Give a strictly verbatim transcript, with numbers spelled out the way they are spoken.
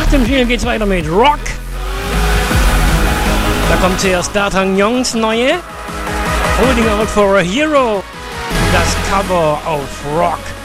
Nach dem Spiel geht's weiter mit Rock. Da kommt zuerst D'Artagnan Youngs neue Holding Out for a Hero. Das Cover auf Rock.